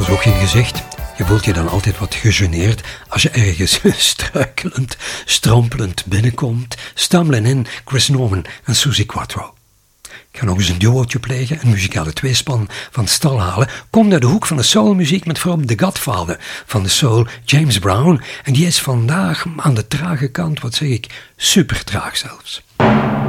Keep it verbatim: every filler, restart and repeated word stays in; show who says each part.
Speaker 1: Zoals ook in gezegd, je voelt je dan altijd wat gegeneerd als je ergens struikelend, strompelend binnenkomt. Stammelin in Chris Norman en Suzi Quatro. Ik ga nog eens een duootje plegen, een muzikale tweespan van stal halen. Komt uit de hoek van de soulmuziek met vooral de godfather van de soul, James Brown. En die is vandaag aan de trage kant, wat zeg ik, super traag zelfs.